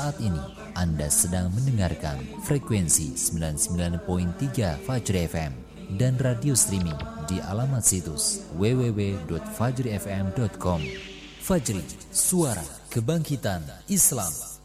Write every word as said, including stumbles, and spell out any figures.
Saat ini Anda sedang mendengarkan frekuensi sembilan puluh sembilan koma tiga Fajri F M dan radio streaming di alamat situs w w w titik fajri f m titik com. Fajri, suara kebangkitan Islam.